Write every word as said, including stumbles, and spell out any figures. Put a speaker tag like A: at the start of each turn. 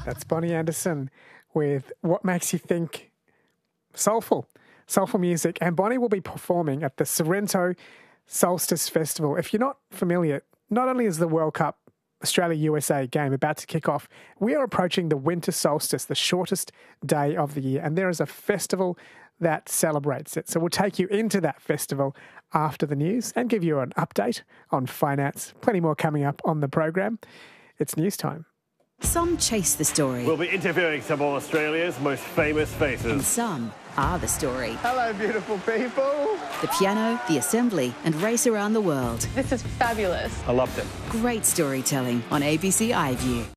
A: That's Bonnie Anderson with What Makes You Think Soulful, soulful music. And Bonnie will be performing at the Sorrento Solstice Festival. If you're not familiar, not only is the World Cup Australia-U S A game about to kick off, we are approaching the winter solstice, the shortest day of the year, and there is a festival that celebrates it. So we'll take you into that festival after the news and give you an update on finance. Plenty more coming up on the program. It's news time.
B: Some chase the story.
C: We'll be interviewing some of Australia's most famous faces.
B: And some are the story.
D: Hello, beautiful people.
B: The piano, the assembly, and race around the world.
E: This is fabulous.
C: I loved it.
B: Great storytelling on A B C iView.